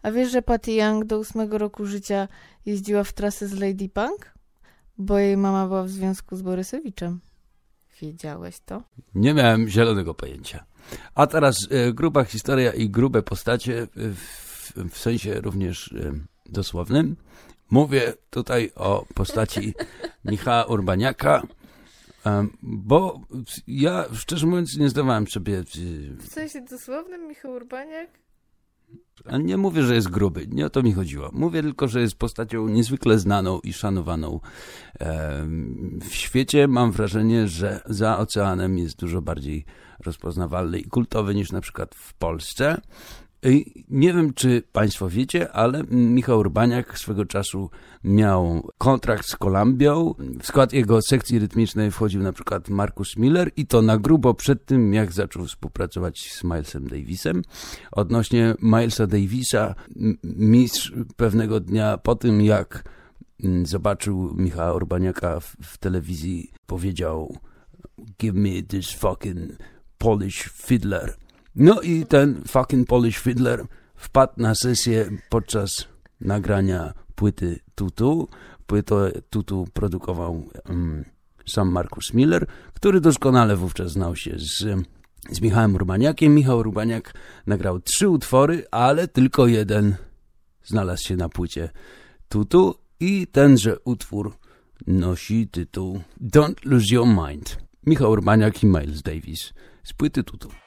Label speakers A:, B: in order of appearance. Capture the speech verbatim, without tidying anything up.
A: A wiesz, że Patty Young do ósmego roku życia jeździła w trasę z Lady Punk? Bo jej mama była w związku z Borysowiczem. Wiedziałeś to?
B: Nie miałem zielonego pojęcia. A teraz e, gruba historia i grube postacie w, w sensie również e, dosłownym. Mówię tutaj o postaci Michała Urbaniaka, e, bo ja szczerze mówiąc nie zdawałem sobie... E,
A: w sensie dosłownym Michał Urbaniak?
B: Ale nie mówię, że jest gruby, nie o to mi chodziło. Mówię tylko, że jest postacią niezwykle znaną i szanowaną e, w świecie. Mam wrażenie, że za oceanem jest dużo bardziej rozpoznawalny i kultowy niż na przykład w Polsce. I nie wiem, czy państwo wiecie, ale Michał Urbaniak swego czasu miał kontrakt z Columbią. W skład jego sekcji rytmicznej wchodził na przykład Marcus Miller i to na grubo przed tym, jak zaczął współpracować z Milesem Davisem. Odnośnie Milesa Davisa, mistrz pewnego dnia po tym, jak zobaczył Michała Urbaniaka w, w telewizji, powiedział: "Give me this fucking Polish fiddler". No i ten fucking Polish fiddler wpadł na sesję podczas nagrania płyty Tutu. Płytę Tutu produkował um, sam Marcus Miller, który doskonale wówczas znał się z, z Michałem Urbaniakiem. Michał Urbaniak nagrał trzy utwory, ale tylko jeden znalazł się na płycie Tutu i tenże utwór nosi tytuł Don't Lose Your Mind. Michał Urbaniak i Miles Davis z płyty Tutu.